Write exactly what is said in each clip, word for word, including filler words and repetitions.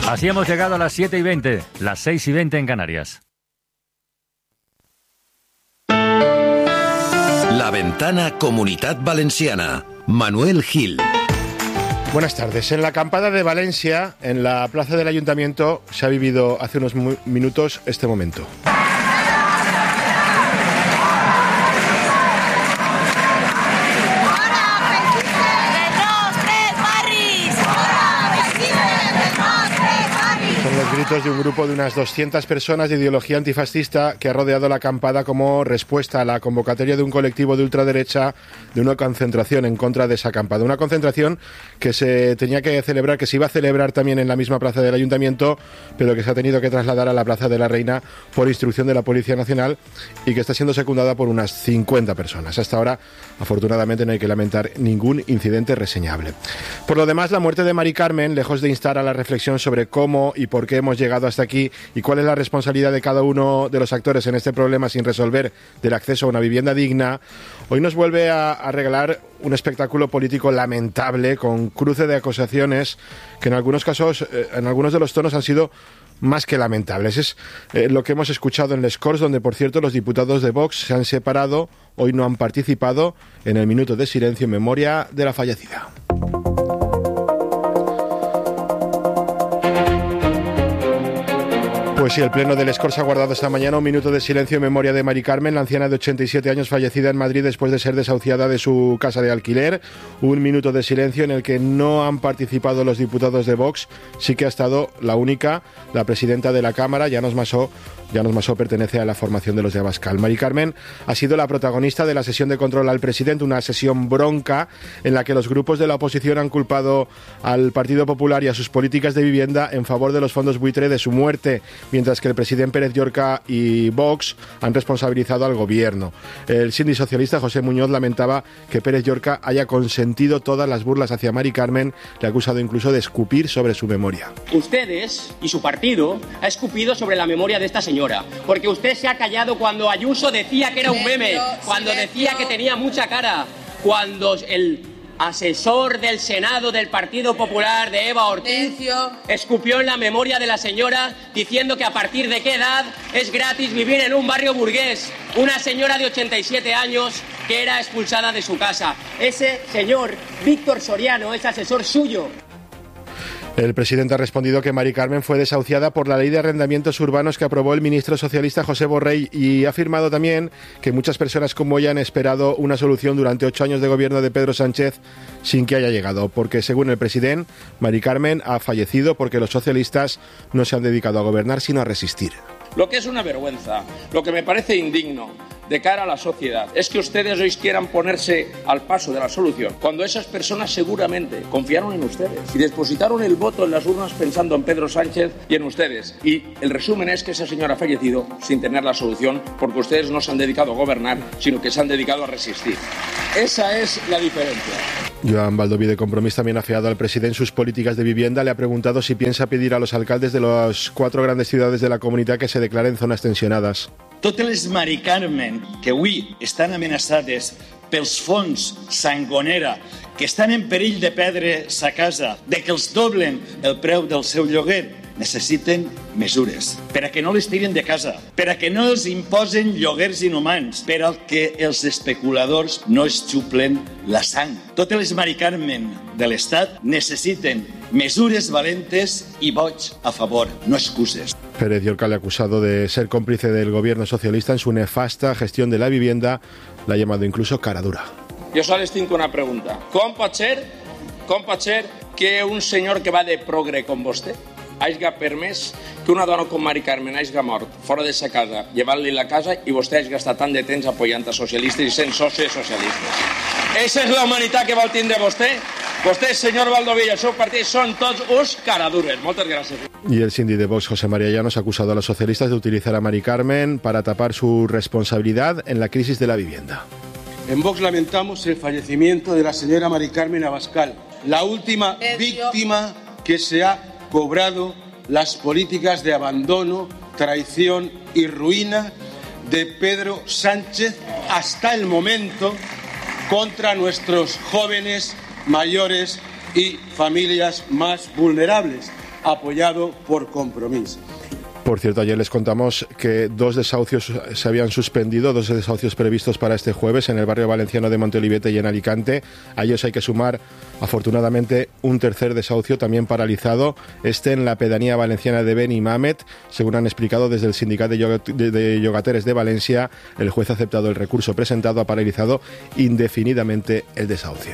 Así hemos llegado a las siete y veinte, las seis y veinte en Canarias. La Ventana Comunitat Valenciana. Manuel Gil. Buenas tardes. En la acampada de Valencia, en la plaza del Ayuntamiento, se ha vivido hace unos minutos este momento. Gritos de un grupo de unas doscientas personas de ideología antifascista que ha rodeado la acampada como respuesta a la convocatoria de un colectivo de ultraderecha de una concentración en contra de esa acampada. Una concentración que se tenía que celebrar, que se iba a celebrar también en la misma plaza del Ayuntamiento, pero que se ha tenido que trasladar a la Plaza de la Reina por instrucción de la Policía Nacional y que está siendo secundada por unas cincuenta personas. Hasta ahora, afortunadamente, no hay que lamentar ningún incidente reseñable. Por lo demás, la muerte de Mari Carmen, lejos de instar a la reflexión sobre cómo y por qué hemos llegado hasta aquí y cuál es la responsabilidad de cada uno de los actores en este problema sin resolver del acceso a una vivienda digna, hoy nos vuelve a, a regalar un espectáculo político lamentable con cruce de acusaciones que en algunos casos, eh, en algunos de los tonos han sido más que lamentables. Es eh, lo que hemos escuchado en Les Corts, donde por cierto los diputados de Vox se han separado, hoy no han participado en el minuto de silencio en memoria de la fallecida. Pues sí, el Pleno del Les Corts ha guardado esta mañana un minuto de silencio en memoria de Mari Carmen, la anciana de ochenta y siete años fallecida en Madrid después de ser desahuciada de su casa de alquiler. Un minuto de silencio en el que no han participado los diputados de Vox. Sí que ha estado la única, la presidenta de la Cámara, Llanos Masó. Llanos Masó pertenece a la formación de los de Abascal. Mari Carmen ha sido la protagonista de la sesión de control al presidente, una sesión bronca en la que los grupos de la oposición han culpado al Partido Popular y a sus políticas de vivienda en favor de los fondos buitre de su muerte, mientras que el presidente Pérez Llorca y Vox han responsabilizado al gobierno. El síndic socialista José Muñoz lamentaba que Pérez Llorca haya consentido todas las burlas hacia Mari Carmen, le ha acusado incluso de escupir sobre su memoria. Ustedes y su partido ha escupido sobre la memoria de esta señora. Porque usted se ha callado cuando Ayuso decía que era un meme, cuando decía que tenía mucha cara, cuando el asesor del Senado del Partido Popular de Eva Ortiz escupió en la memoria de la señora diciendo que a partir de qué edad es gratis vivir en un barrio burgués. Una señora de ochenta y siete años que era expulsada de su casa. Ese señor, Víctor Soriano, es asesor suyo. El presidente ha respondido que Mari Carmen fue desahuciada por la ley de arrendamientos urbanos que aprobó el ministro socialista José Borrell y ha afirmado también que muchas personas como ella han esperado una solución durante ocho años de gobierno de Pedro Sánchez sin que haya llegado, porque según el presidente, Mari Carmen ha fallecido porque los socialistas no se han dedicado a gobernar sino a resistir. Lo que es una vergüenza, lo que me parece indigno de cara a la sociedad, es que ustedes hoy quieran ponerse al paso de la solución, cuando esas personas seguramente confiaron en ustedes y depositaron el voto en las urnas pensando en Pedro Sánchez y en ustedes. Y el resumen es que esa señora ha fallecido sin tener la solución, porque ustedes no se han dedicado a gobernar, sino que se han dedicado a resistir. Esa es la diferencia. Joan Baldoví de Compromís también ha fiado al presidente sus políticas de vivienda. Le ha preguntado si piensa pedir a los alcaldes de las cuatro grandes ciudades de la comunitat que se declaren zonas tensionadas. Totes les Mari Carmen que avui estan amenaçades pels fons Sangonera, que estan en perill de perdre sa casa, de que els doblen el preu del seu lloguer, necessiten mesures per a que no les tiren de casa, per a que no els imposen lloguers inhumans, per a que els especuladors no es xuplen la sang. Totes les Mari Carmen de l'Estat necessiten mesures valentes i vots a favor, no excuses. Pérez Llorca le ha acusado de ser cómplice del gobierno socialista en su nefasta gestión de la vivienda. La ha llamado incluso cara dura. Jo sols les tinc una pregunta. Com pot ser, com pot ser que un senyor que va de progre com vostè hagi permès que una dona com Mari Carmen hagi mort fora de sa casa, llevant-li la casa, i vostè hagi gastat tant de temps apoyant a socialistes i sent socis socialistes? Esa és la humanitat que vol tindre vostè? Vostè, senyor Baldoví, i el seu partit són tots uns caradures. Moltes gràcies. Y el síndic de Vox, José María Llanos, ha acusado a los socialistas de utilizar a Mari Carmen para tapar su responsabilidad en la crisis de la vivienda. En Vox lamentamos el fallecimiento de la señora Mari Carmen Abascal, la última víctima que se ha cobrado las políticas de abandono, traición y ruina de Pedro Sánchez hasta el momento contra nuestros jóvenes, mayores y familias más vulnerables. apoyado por Compromís. Por cierto, ayer les contamos que dos desahucios se habían suspendido, dos desahucios previstos para este jueves en el barrio valenciano de Montolivete y en Alicante. A ellos hay que sumar, afortunadamente, un tercer desahucio también paralizado, este en la pedanía valenciana de Benimamet. Según han explicado desde el Sindicato de Llogateres de Valencia, el juez ha aceptado el recurso presentado, ha paralizado indefinidamente el desahucio.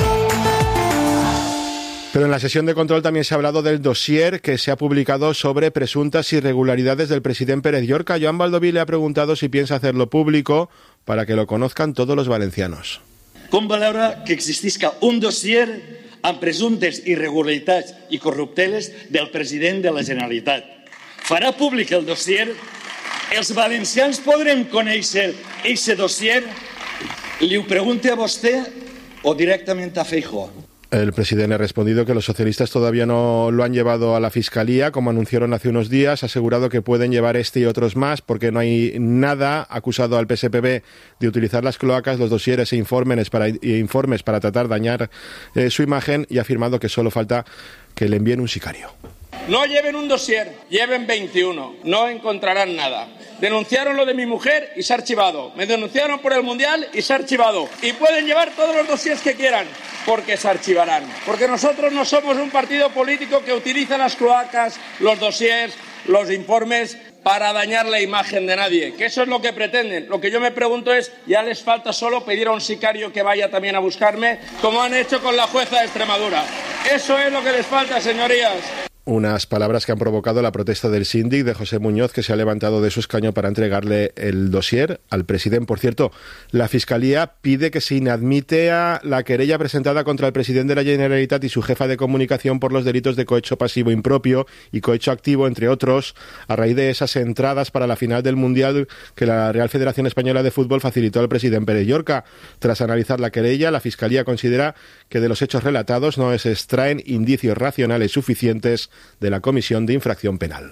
Pero en la sesión de control también se ha hablado del dossier que se ha publicado sobre presuntas irregularidades del presidente Pérez Llorca. Joan Baldoví le ha preguntado si piensa hacerlo público para que lo conozcan todos los valencianos. Com valora que existisca un dossier amb presumptes irregularitats i corrupteles del president de la Generalitat? Farà públic el dossier? Els valencians podrem conèixer aquest dossier? Li ho pregunte a vostè o directament a Feijóo? El presidente ha respondido que los socialistas todavía no lo han llevado a la Fiscalía, como anunciaron hace unos días. Ha asegurado que pueden llevar este y otros más porque no hay nada. Ha acusado al P S P B de utilizar las cloacas, los dosieres e informes para, e informes para tratar de dañar eh, su imagen, y ha afirmado que solo falta que le envíen un sicario. No lleven un dossier, lleven veintiuno, no encontrarán nada. Denunciaron lo de mi mujer y se ha archivado. Me denunciaron por el Mundial y se ha archivado. Y pueden llevar todos los dossiers que quieran, porque se archivarán. Porque nosotros no somos un partido político que utiliza las cloacas, los dossiers, los informes para dañar la imagen de nadie, que eso es lo que pretenden. Lo que yo me pregunto es, ¿ya les falta solo pedir a un sicario que vaya también a buscarme, como han hecho con la jueza de Extremadura? Eso es lo que les falta, señorías. Unas palabras que han provocado la protesta del síndic de José Muñoz, que se ha levantado de su escaño para entregarle el dossier al presidente. Por cierto, la Fiscalía pide que se inadmite a la querella presentada contra el presidente de la Generalitat y su jefa de comunicación por los delitos de cohecho pasivo impropio y cohecho activo, entre otros, a raíz de esas entradas para la final del Mundial que la Real Federación Española de Fútbol facilitó al presidente Pérez Llorca. Tras analizar la querella, la Fiscalía considera que de los hechos relatados no se extraen indicios racionales suficientes de la Comisión de Infracción Penal.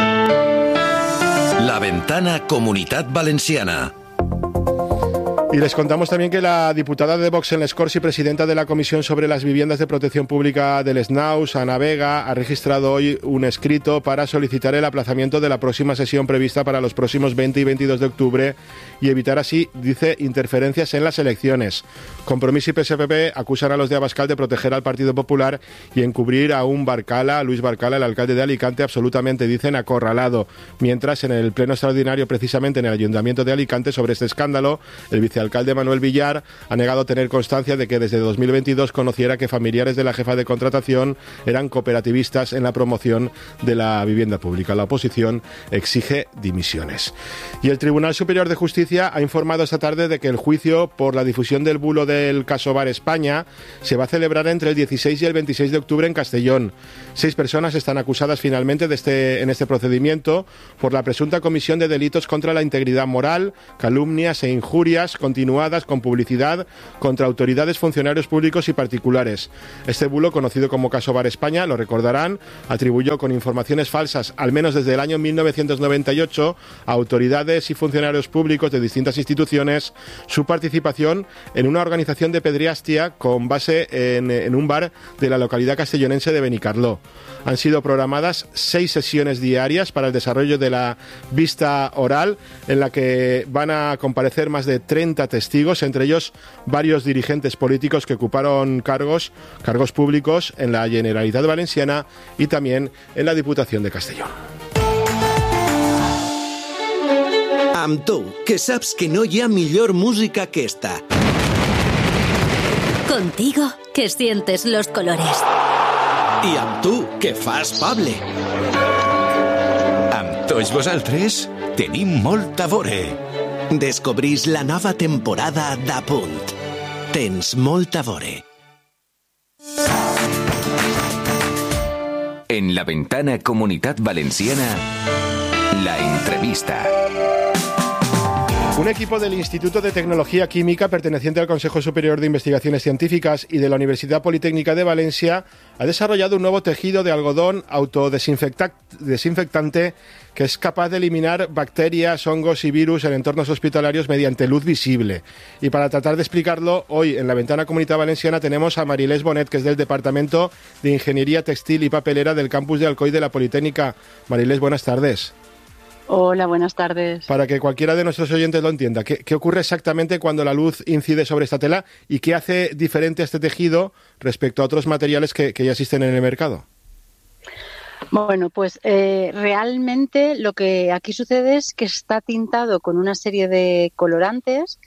La Ventana Comunitat Valenciana. Y les contamos también que la diputada de Vox en les Corts y presidenta de la Comisión sobre las Viviendas de Protección Pública del S N A U S, Ana Vega, ha registrado hoy un escrito para solicitar el aplazamiento de la próxima sesión prevista para los próximos veinte y veintidós de octubre y evitar así, dice, interferencias en las elecciones. Compromís y P S P B acusan a los de Abascal de proteger al Partido Popular y encubrir a un Barcala, a Luis Barcala, el alcalde de Alicante, absolutamente, dicen, acorralado. Mientras, en el pleno extraordinario, precisamente en el Ayuntamiento de Alicante, sobre este escándalo, el vice alcalde Manuel Villar ha negado tener constancia de que desde dos mil veintidós conociera que familiares de la jefa de contratación eran cooperativistas en la promoción de la vivienda pública. La oposición exige dimisiones. Y el Tribunal Superior de Justicia ha informado esta tarde de que el juicio por la difusión del bulo del caso Bar España se va a celebrar entre el dieciséis y el veintiséis de octubre en Castellón. Seis personas están acusadas finalmente de este, en este procedimiento por la presunta comisión de delitos contra la integridad moral, calumnias e injurias continuadas con publicidad contra autoridades, funcionarios públicos y particulares. Este bulo, conocido como caso Bar España, lo recordarán, atribuyó con informaciones falsas, al menos desde el año mil novecientos noventa y ocho, a autoridades y funcionarios públicos de distintas instituciones su participación en una organización de pederastia con base en, en un bar de la localidad castellonense de Benicarló. Han sido programadas seis sesiones diarias para el desarrollo de la vista oral, en la que van a comparecer más de treinta testigos, entre ellos varios dirigentes políticos que ocuparon cargos, cargos públicos en la Generalitat Valenciana y también en la Diputación de Castellón. Amb tu, que saps que no hi ha millor música que esta. Contigo, que sientes los colores. I amb tu, que fas Pable. Amb tots vosaltres tenim molt a veure. Descobrís la nova temporada d'A Punt. Tens molt a veure. En la Ventana Comunitat Valenciana, la entrevista. Un equipo del Instituto de Tecnología Química, perteneciente al Consejo Superior de Investigaciones Científicas y de la Universidad Politécnica de Valencia, ha desarrollado un nuevo tejido de algodón autodesinfectante que es capaz de eliminar bacterias, hongos y virus en entornos hospitalarios mediante luz visible. Y para tratar de explicarlo, hoy en la Ventana Comunitat Valenciana tenemos a Marilés Bonet, que es del Departamento de Ingeniería Textil y Papelera del campus de Alcoy de la Politécnica. Marilés, buenas tardes. Hola, buenas tardes. Para que cualquiera de nuestros oyentes lo entienda, ¿qué, qué ocurre exactamente cuando la luz incide sobre esta tela y qué hace diferente a este tejido respecto a otros materiales que, que ya existen en el mercado? Bueno, pues eh, realmente lo que aquí sucede es que está tintado con una serie de colorantes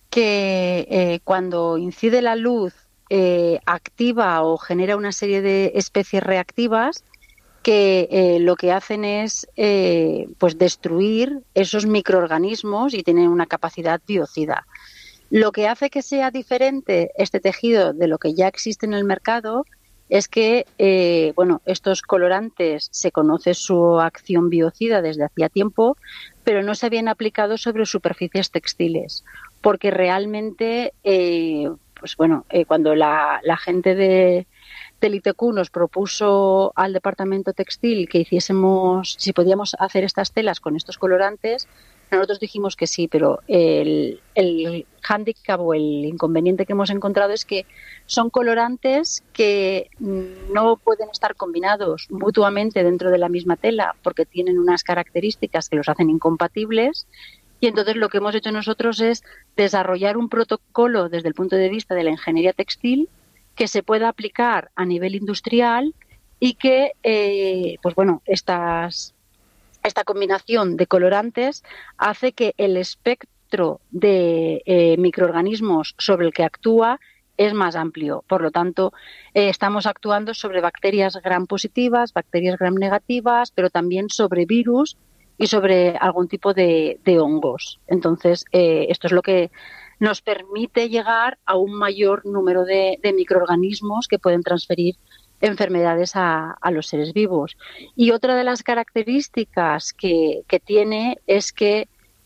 que eh, cuando incide la luz eh, activa o genera una serie de especies reactivas que eh, lo que hacen es eh, pues destruir esos microorganismos y tienen una capacidad biocida. Lo que hace que sea diferente este tejido de lo que ya existe en el mercado es que eh, bueno, estos colorantes se conoce su acción biocida desde hacía tiempo, pero no se habían aplicado sobre superficies textiles, porque realmente eh, pues bueno, eh, cuando la, la gente de del I T Q nos propuso al departamento textil que hiciésemos, si podíamos hacer estas telas con estos colorantes, nosotros dijimos que sí, pero el, el hándicap o el inconveniente que hemos encontrado es que son colorantes que no pueden estar combinados mutuamente dentro de la misma tela porque tienen unas características que los hacen incompatibles. Y entonces lo que hemos hecho nosotros es desarrollar un protocolo desde el punto de vista de la ingeniería textil que se pueda aplicar a nivel industrial y que, eh, pues bueno, estas, esta combinación de colorantes hace que el espectro de eh, microorganismos sobre el que actúa es más amplio. Por lo tanto, eh, estamos actuando sobre bacterias gram positivas, bacterias gram negativas, pero también sobre virus y sobre algún tipo de, de hongos. Entonces, eh, esto es lo que nos permite llegar a un mayor número de, de microorganismos que pueden transferir enfermedades a, a los seres vivos. Y otra de las características que, que tiene es que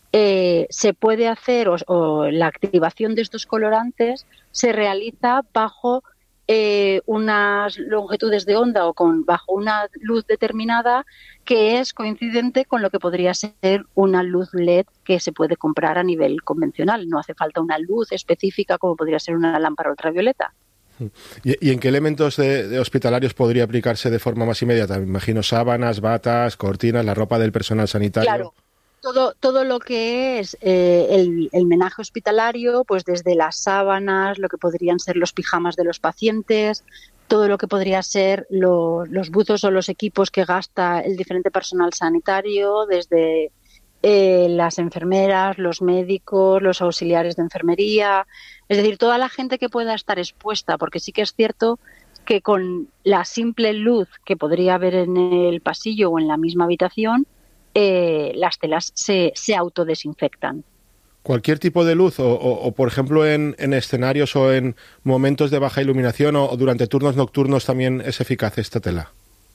eh, se puede hacer, o, o la activación de estos colorantes se realiza bajo eh, unas longitudes de onda o con bajo una luz determinada que es coincidente con lo que podría ser una luz L E D que se puede comprar a nivel convencional. No hace falta una luz específica como podría ser una lámpara ultravioleta. ¿Y, y en qué elementos de, de hospitalarios podría aplicarse de forma más inmediata? Me imagino sábanas, batas, cortinas, la ropa del personal sanitario. Claro. Todo, todo lo que es eh, el, el menaje hospitalario, pues desde las sábanas, lo que podrían ser los pijamas de los pacientes, todo lo que podría ser lo, los buzos o los equipos que gasta el diferente personal sanitario, desde eh, las enfermeras, los médicos, los auxiliares de enfermería, es decir, toda la gente que pueda estar expuesta, porque sí que es cierto que con la simple luz que podría haber en el pasillo o en la misma habitación, Eh, las telas se, se autodesinfectan. ¿Cualquier tipo de luz o, o, o por ejemplo, en, en escenarios o en momentos de baja iluminación o, o durante turnos nocturnos también es eficaz esta tela?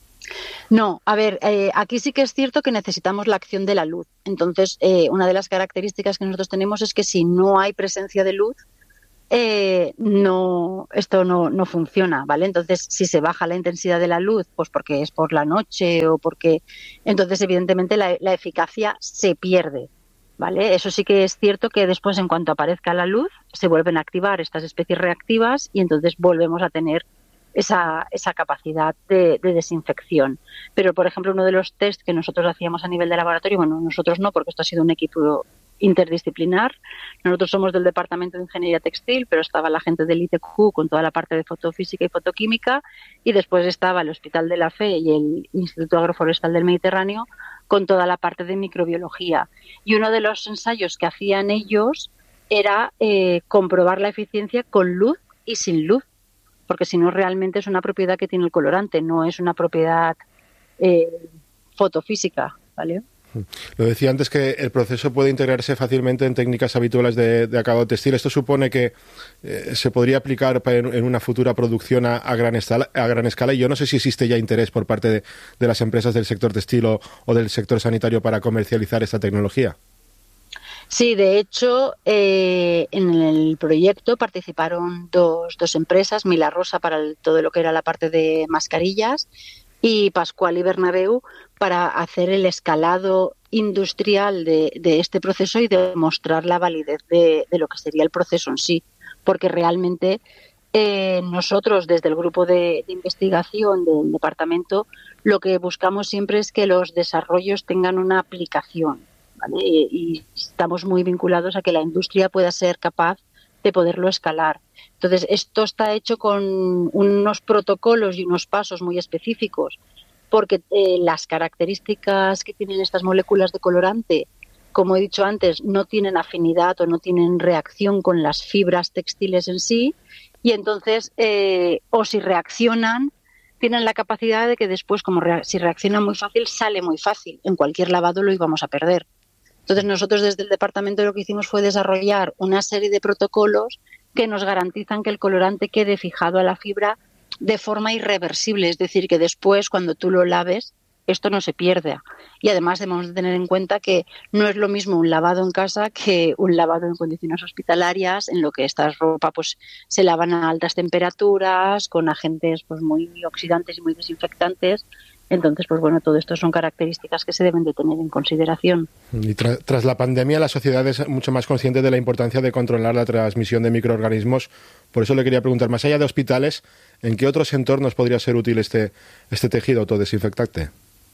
No, a ver, eh, aquí sí que es cierto que necesitamos la acción de la luz. Entonces, eh, una de las características que nosotros tenemos es que si no hay presencia de luz, Eh, no, esto no, no funciona, ¿vale? Entonces, si se baja la intensidad de la luz, pues porque es por la noche o porque... Entonces, evidentemente, la, la eficacia se pierde, ¿vale? Eso sí que es cierto que después, en cuanto aparezca la luz, se vuelven a activar estas especies reactivas y entonces volvemos a tener esa, esa capacidad de, de desinfección. Pero, por ejemplo, uno de los test que nosotros hacíamos a nivel de laboratorio, bueno, nosotros no, porque esto ha sido un equipo interdisciplinar. Nosotros somos del Departamento de Ingeniería Textil, pero estaba la gente del I T Q con toda la parte de fotofísica y fotoquímica y después estaba el Hospital de la Fe y el Instituto Agroforestal del Mediterráneo con toda la parte de microbiología. Y uno de los ensayos que hacían ellos era eh, comprobar la eficiencia con luz y sin luz, porque si no realmente es una propiedad que tiene el colorante, no es una propiedad eh, fotofísica, ¿vale? Lo decía antes que el proceso puede integrarse fácilmente en técnicas habituales de, de acabado textil. Esto supone que eh, se podría aplicar en, en una futura producción a, a, gran escala, a gran escala. Y yo no sé si existe ya interés por parte de, de las empresas del sector textil o, o del sector sanitario para comercializar esta tecnología. Sí, de hecho, eh, en el proyecto participaron dos, dos empresas, Milarosa para el, todo lo que era la parte de mascarillas y Pascual y Bernabéu para hacer el escalado industrial de, de este proceso y demostrar la validez de, de lo que sería el proceso en sí, porque realmente eh, nosotros desde el grupo de, de investigación del departamento lo que buscamos siempre es que los desarrollos tengan una aplicación. ¿Vale? Y estamos muy vinculados a que la industria pueda ser capaz de poderlo escalar. Entonces, esto está hecho con unos protocolos y unos pasos muy específicos, porque eh, las características que tienen estas moléculas de colorante, como he dicho antes, no tienen afinidad o no tienen reacción con las fibras textiles en sí, y entonces, eh, o si reaccionan, tienen la capacidad de que después, como rea- si reaccionan muy fácil, sale muy fácil. En cualquier lavado lo íbamos a perder. Entonces nosotros desde el departamento lo que hicimos fue desarrollar una serie de protocolos que nos garantizan que el colorante quede fijado a la fibra de forma irreversible, es decir, que después cuando tú lo laves esto no se pierde. Y además debemos de tener en cuenta que no es lo mismo un lavado en casa que un lavado en condiciones hospitalarias, en lo que esta ropa pues se lavan a altas temperaturas, con agentes pues muy oxidantes y muy desinfectantes. Entonces, pues bueno, todo esto son características que se deben de tener en consideración. Y tra- tras la pandemia, la sociedad es mucho más consciente de la importancia de controlar la transmisión de microorganismos. Por eso le quería preguntar, más allá de hospitales, ¿en qué otros entornos podría ser útil este, este tejido autodesinfectante?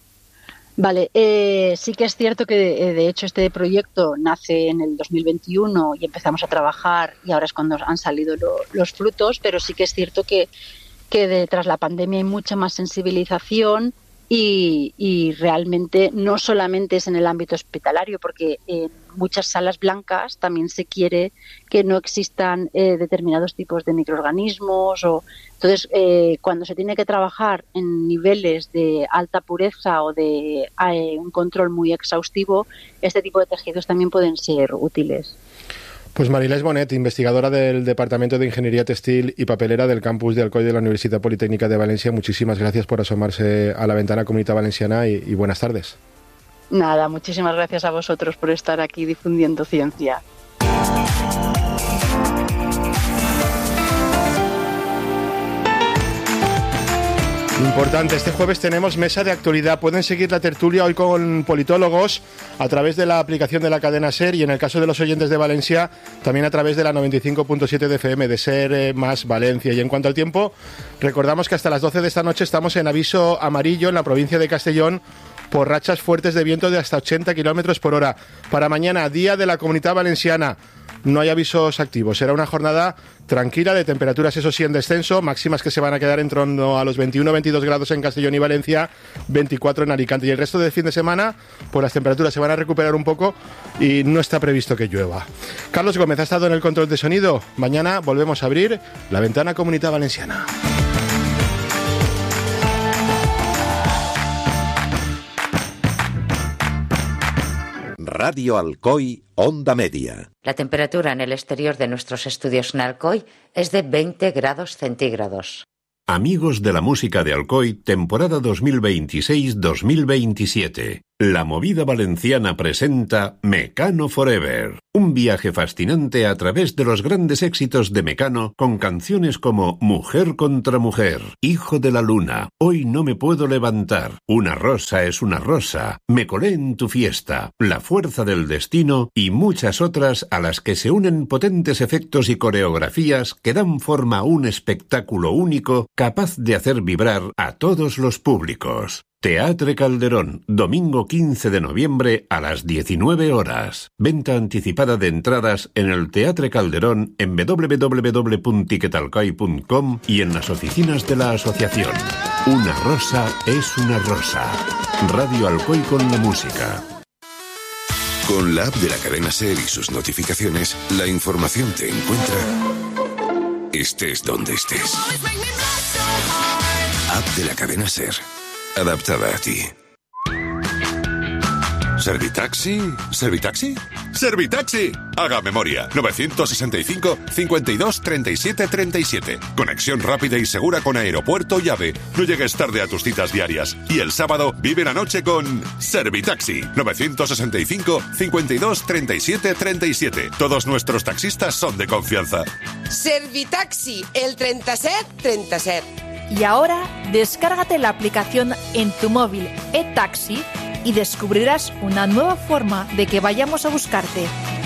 Vale, eh, sí que es cierto que eh, de hecho este proyecto nace en el dos mil veintiuno y empezamos a trabajar y ahora es cuando han salido lo, los frutos, pero sí que es cierto que, que de, tras la pandemia hay mucha más sensibilización. Y, y realmente no solamente es en el ámbito hospitalario, porque en muchas salas blancas también se quiere que no existan eh, determinados tipos de microorganismos. O, entonces, eh, cuando se tiene que trabajar en niveles de alta pureza o de eh, un control muy exhaustivo, este tipo de tejidos también pueden ser útiles. Pues Marilés Bonet, investigadora del Departamento de Ingeniería Textil y Papelera del campus de Alcoy de la Universidad Politécnica de Valencia, muchísimas gracias por asomarse a la ventana Comunitat Valenciana y, y buenas tardes. Nada, muchísimas gracias a vosotros por estar aquí difundiendo ciencia. Importante, este jueves tenemos mesa de actualidad. Pueden seguir la tertulia hoy con politólogos a través de la aplicación de la cadena SER y en el caso de los oyentes de Valencia también a través de la noventa y cinco punto siete de F M de SER eh, más Valencia. Y en cuanto al tiempo, recordamos que hasta las doce de esta noche estamos en aviso amarillo en la provincia de Castellón por rachas fuertes de viento de hasta ochenta kilómetros por hora. Para mañana, día de la Comunitat Valenciana, no hay avisos activos. Será una jornada tranquila, de temperaturas, eso sí, en descenso, máximas que se van a quedar en torno a los veintiuno a veintidós grados en Castellón y Valencia, veinticuatro en Alicante. Y el resto del fin de semana, pues las temperaturas se van a recuperar un poco y no está previsto que llueva. Carlos Gómez ha estado en el control de sonido. Mañana volvemos a abrir la ventana Comunitat Valenciana. Radio Alcoy, Onda Media. La temperatura en el exterior de nuestros estudios en Alcoy es de veinte grados centígrados. Amigos de la música de Alcoy, temporada dos mil veintiséis dos mil veintisiete. La Movida Valenciana presenta Mecano Forever, un viaje fascinante a través de los grandes éxitos de Mecano con canciones como Mujer contra Mujer, Hijo de la Luna, Hoy no me puedo levantar, Una rosa es una rosa, Me colé en tu fiesta, La fuerza del destino y muchas otras a las que se unen potentes efectos y coreografías que dan forma a un espectáculo único capaz de hacer vibrar a todos los públicos. Teatre Calderón, domingo quince de noviembre a las diecinueve horas. Venta anticipada de entradas en el Teatre Calderón en doble u doble u doble u punto tiquetalcoy punto com y en las oficinas de la asociación. Una rosa es una rosa. Radio Alcoy con la música. Con la app de la cadena SER y sus notificaciones, la información te encuentra estés donde estés. App de la cadena SER. Adaptada a ti. ¿Servitaxi? ¿Servitaxi? Servitaxi. Haga memoria. novecientos sesenta y cinco, cincuenta y dos, treinta y siete, treinta y siete. Conexión rápida y segura con aeropuerto y AVE. No llegues tarde a tus citas diarias. Y el sábado vive la noche con Servitaxi. novecientos sesenta y cinco, cincuenta y dos, treinta y siete, treinta y siete. Todos nuestros taxistas son de confianza. Servitaxi, el trenta y siete, treinta y siete. Y ahora, descárgate la aplicación en tu móvil eTaxi y descubrirás una nueva forma de que vayamos a buscarte.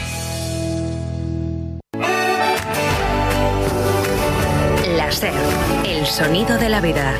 La SER, el sonido de la vida.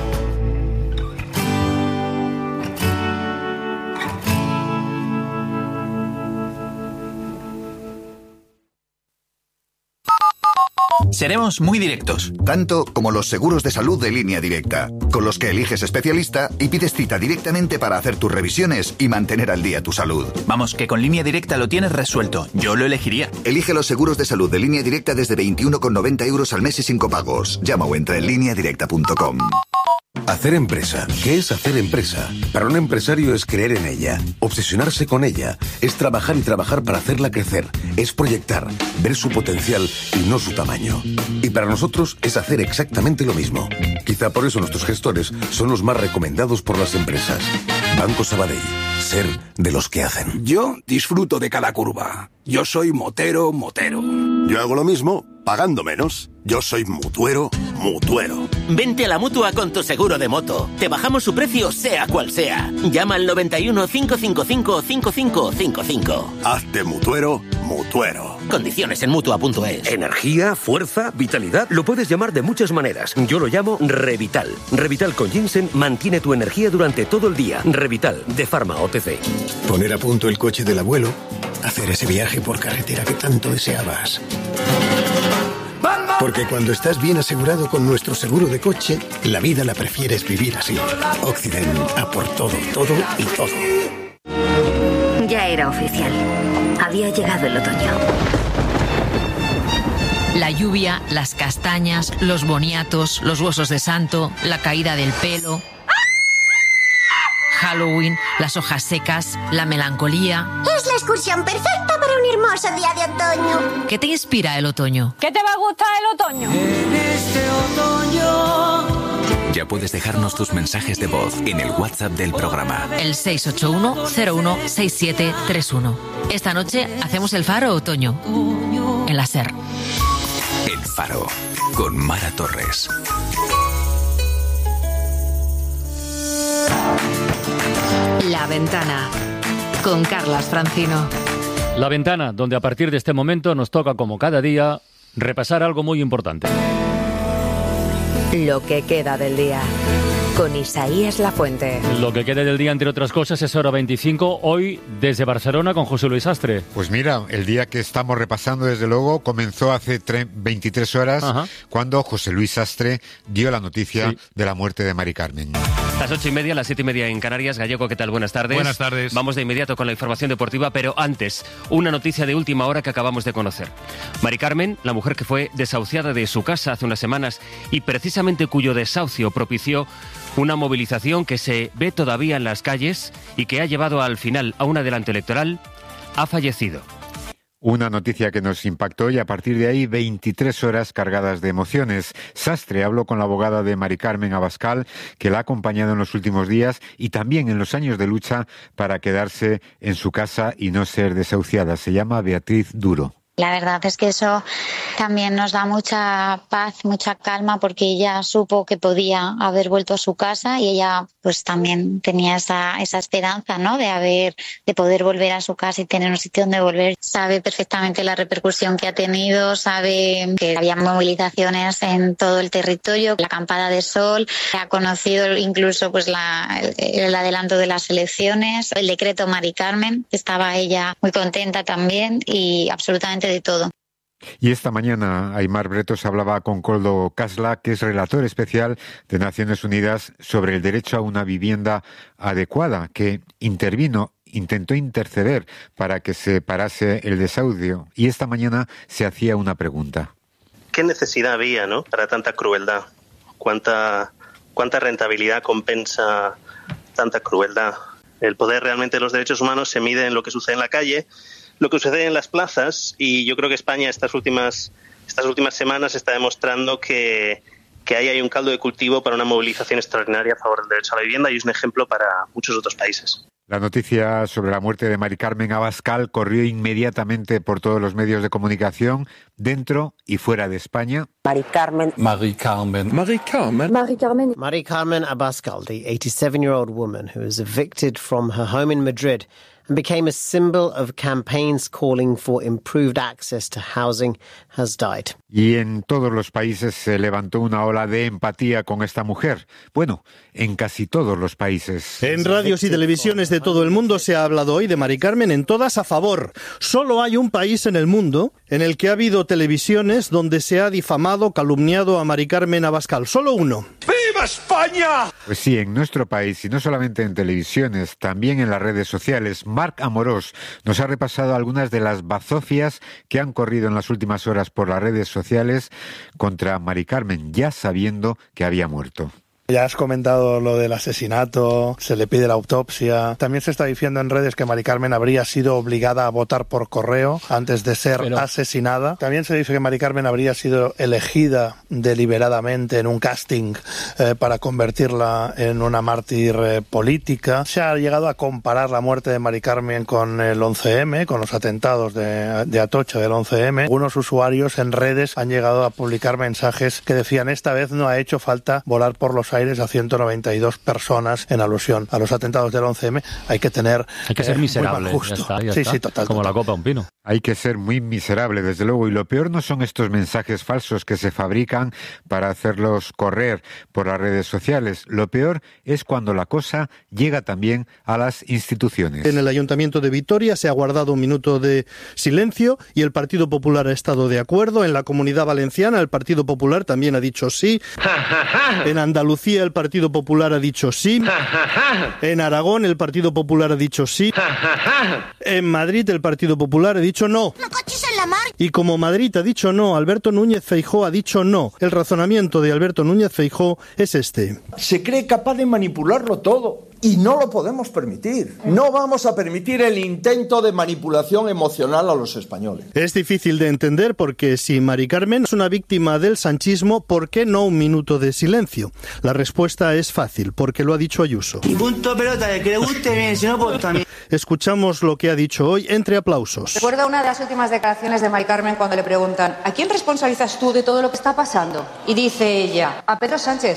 Seremos muy directos. Tanto como los seguros de salud de Línea Directa, con los que eliges especialista y pides cita directamente para hacer tus revisiones y mantener al día tu salud. Vamos, que con Línea Directa lo tienes resuelto. Yo lo elegiría. Elige los seguros de salud de Línea Directa desde veintiuno con noventa euros al mes y sin copagos. Llama o entra en línea directa punto com. Hacer empresa. ¿Qué es hacer empresa? Para un empresario es creer en ella, obsesionarse con ella, es trabajar y trabajar para hacerla crecer, es proyectar, ver su potencial y no su tamaño. Y para nosotros es hacer exactamente lo mismo. Quizá por eso nuestros gestores son los más recomendados por las empresas. Banco Sabadell. Ser de los que hacen. Yo disfruto de cada curva. Yo soy motero, motero. Yo hago lo mismo, pagando menos. Yo soy mutuero, mutuero. Vente a la Mutua con tu seguro de moto. Te bajamos su precio sea cual sea. Llama al noventa y uno, cinco cinco cinco, cinco cinco cinco cinco. Hazte mutuero, mutuero. Condiciones en Mutua punto es. Energía, fuerza, vitalidad. Lo puedes llamar de muchas maneras. Yo lo llamo Revital. Revital con ginseng mantiene tu energía durante todo el día. Revital, de Pharma O T C. Poner a punto el coche del abuelo. Hacer ese viaje por carretera que tanto deseabas. Porque cuando estás bien asegurado con nuestro seguro de coche, la vida la prefieres vivir así. Occident, a por todo, todo y todo. Ya era oficial. Había llegado el otoño. La lluvia, las castañas, los boniatos, los huesos de santo, la caída del pelo, Halloween, las hojas secas, la melancolía. Es la excursión perfecta para un hermoso día de otoño. ¿Qué te inspira el otoño? ¿Qué te va a gustar el otoño? En este otoño. Ya puedes dejarnos tus mensajes de voz en el WhatsApp del programa. El seis ocho uno, cero uno, seis siete tres uno. Esta noche hacemos el Faro Otoño. En la SER. El Faro, con Mara Torres. La Ventana, con Carlas Francino. La Ventana, donde a partir de este momento nos toca, como cada día, repasar algo muy importante. Lo que queda del día, con Isaías Lafuente. Lo que queda del día, entre otras cosas, es hora veinticinco, hoy desde Barcelona con José Luis Astre. Pues mira, el día que estamos repasando, desde luego, comenzó hace veintitrés horas, Ajá. cuando José Luis Astre dio la noticia sí. de la muerte de Mari Carmen. Las ocho y media, las siete y media en Canarias. Gallego, ¿qué tal? Buenas tardes. Buenas tardes. Vamos de inmediato con la información deportiva, pero antes, una noticia de última hora que acabamos de conocer. Mari Carmen, la mujer que fue desahuciada de su casa hace unas semanas y precisamente cuyo desahucio propició una movilización que se ve todavía en las calles y que ha llevado al final a un adelanto electoral, ha fallecido. Una noticia que nos impactó y a partir de ahí veintitrés horas cargadas de emociones. Sastre habló con la abogada de Mari Carmen Abascal, que la ha acompañado en los últimos días y también en los años de lucha para quedarse en su casa y no ser desahuciada. Se llama Beatriz Duro. La verdad es que eso también nos da mucha paz, mucha calma, porque ella supo que podía haber vuelto a su casa y ella pues también tenía esa, esa esperanza, ¿no?, de haber, de poder volver a su casa y tener un sitio donde volver. Sabe perfectamente la repercusión que ha tenido, sabe que había movilizaciones en todo el territorio, la acampada de sol, ha conocido incluso pues la, el, el adelanto de las elecciones, el decreto Mari Carmen, estaba ella muy contenta también y absolutamente de todo. Y esta mañana Aimar Bretos hablaba con Koldo Casla, que es relator especial de Naciones Unidas sobre el derecho a una vivienda adecuada, que intervino, intentó interceder para que se parase el desahucio. Y esta mañana se hacía una pregunta. ¿Qué necesidad había, ¿no?, para tanta crueldad? ¿Cuánta, cuánta rentabilidad compensa tanta crueldad? El poder realmente de los derechos humanos se mide en lo que sucede en la calle. lo que sucede en las plazas, y yo creo que España estas últimas, estas últimas semanas está demostrando que, que ahí hay un caldo de cultivo para una movilización extraordinaria a favor del derecho a la vivienda y es un ejemplo para muchos otros países. La noticia sobre la muerte de Mari Carmen Abascal corrió inmediatamente por todos los medios de comunicación, dentro y fuera de España. Mari Carmen. Mari Carmen. Mari Carmen. Mari Carmen. Mari Carmen Abascal, the eighty-seven-year-old woman who was evicted from her home in Madrid and became a symbol of campaigns calling for improved access to housing, has died. Y en todos los países se levantó una ola de empatía con esta mujer. Bueno, en casi todos los países. En radios y televisiones de todo el mundo se ha hablado hoy de Mari Carmen, en todas a favor. Solo hay un país en el mundo en el que ha habido televisiones donde se ha difamado, calumniado a Mari Carmen Abascal. Solo uno. ¡Viva España! Pues sí, en nuestro país, y no solamente en televisiones, también en las redes sociales, Marc Amorós nos ha repasado algunas de las bazofias que han corrido en las últimas horas por las redes sociales contra Mari Carmen, ya sabiendo que había muerto. Ya has comentado lo del asesinato, se le pide la autopsia. También se está diciendo en redes que Mari Carmen habría sido obligada a votar por correo antes de ser Pero... asesinada. También se dice que Mari Carmen habría sido elegida deliberadamente en un casting eh, para convertirla en una mártir eh, política. Se ha llegado a comparar la muerte de Mari Carmen con el once eme, con los atentados de, de Atocha del once eme. Algunos usuarios en redes han llegado a publicar mensajes que decían: esta vez no ha hecho falta volar por los aires a ciento noventa y dos personas, en alusión a los atentados del once eme. Hay que tener hay que ser eh, miserable, muy mal gusto. Ya está, ya sí, está. sí, total. Como total. la copa a un pino. Hay que ser muy miserable, desde luego, y lo peor no son estos mensajes falsos que se fabrican para hacerlos correr por las redes sociales. Lo peor es cuando la cosa llega también a las instituciones. En el Ayuntamiento de Vitoria se ha guardado un minuto de silencio y el Partido Popular ha estado de acuerdo. En la Comunidad Valenciana el Partido Popular también ha dicho sí. En Andalucía el Partido Popular ha dicho sí. En Aragón el Partido Popular ha dicho sí. En Madrid el Partido Popular ha dicho no. Y como Madrid ha dicho no, Alberto Núñez Feijóo ha dicho no. El razonamiento de Alberto Núñez Feijóo es este. Se cree capaz de manipularlo todo. Y no lo podemos permitir. No vamos a permitir el intento de manipulación emocional a los españoles. Es difícil de entender porque si Mari Carmen es una víctima del sanchismo, ¿por qué no un minuto de silencio? La respuesta es fácil, porque lo ha dicho Ayuso. Y punto pelota, de que le guste bien, si no, pues también. Escuchamos lo que ha dicho hoy entre aplausos. Recuerda una de las últimas declaraciones de Mari Carmen cuando le preguntan: ¿a quién responsabilizas tú de todo lo que está pasando? Y dice ella: a Pedro Sánchez.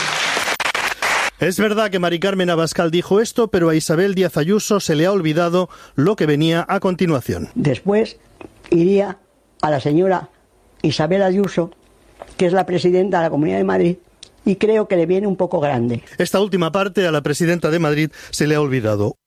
Es verdad que Mari Carmen Abascal dijo esto, pero a Isabel Díaz Ayuso se le ha olvidado lo que venía a continuación. Después iría a la señora Isabel Ayuso, que es la presidenta de la Comunidad de Madrid, y creo que le viene un poco grande. Esta última parte a la presidenta de Madrid se le ha olvidado.